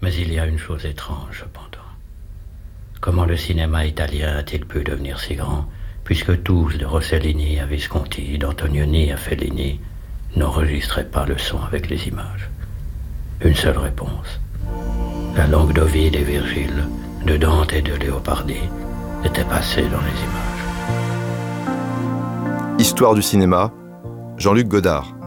Mais il y a une chose étrange, cependant. Comment le cinéma italien a-t-il pu devenir si grand, puisque tous, de Rossellini à Visconti, d'Antonioni à Fellini, n'enregistraient pas le son avec les images? Une seule réponse. La langue d'Ovide et Virgile, de Dante et de Leopardi, était passée dans les images. Histoire du cinéma, Jean-Luc Godard.